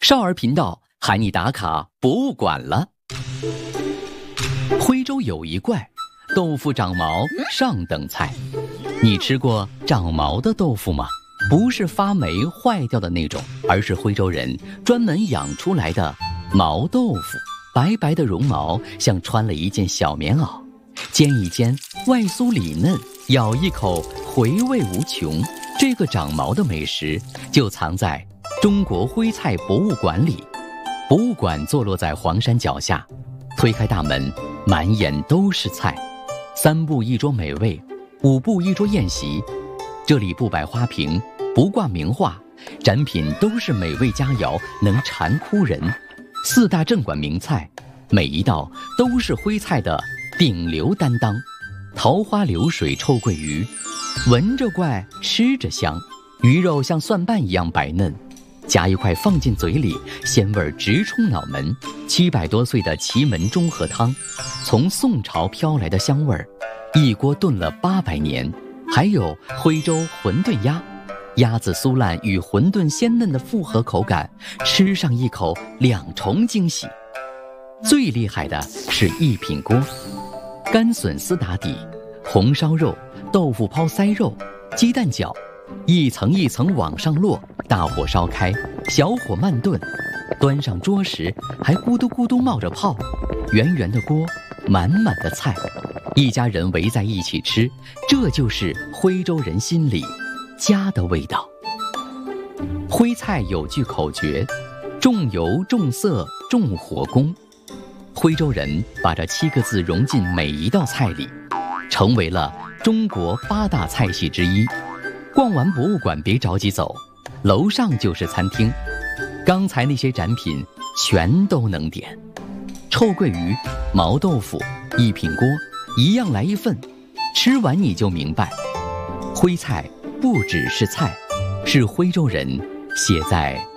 少儿频道喊你打卡博物馆了。徽州有一怪，豆腐长毛上等菜。你吃过长毛的豆腐吗？不是发霉坏掉的那种，而是徽州人专门养出来的毛豆腐。白白的绒毛像穿了一件小棉袄，煎一煎，外酥里嫩，咬一口回味无穷。这个长毛的美食就藏在中国徽菜博物馆里。博物馆坐落在黄山脚下，推开大门，满眼都是菜。3步一桌美味，5步一桌宴席。这里不摆花瓶，不挂名画，展品都是美味佳肴，能馋哭人。4大镇馆名菜，每一道都是徽菜的顶流担当。桃花流水臭鳜鱼，闻着怪，吃着香，鱼肉像蒜瓣一样白嫩，夹一块放进嘴里，鲜味直冲脑门。700多岁的祁门中和汤，从宋朝飘来的香味儿，一锅炖了800年。还有徽州馄饨鸭，鸭子酥烂与馄饨鲜嫩的复合口感，吃上一口2重惊喜。最厉害的是一品锅，干笋丝打底，红烧肉、豆腐泡塞肉、鸡蛋饺，一层一层往上摞，大火烧开，小火慢炖，端上桌时还咕嘟咕嘟冒着泡。圆圆的锅，满满的菜，一家人围在一起吃，这就是徽州人心里家的味道。徽菜有句口诀：重油重色重火功。徽州人把这7个字融进每一道菜里，成为了中国8大菜系之一。逛完博物馆别着急走，楼上就是餐厅，刚才那些展品全都能点。臭鳜鱼、毛豆腐、一品锅，一样来一份，吃完你就明白，徽菜不只是菜，是徽州人写在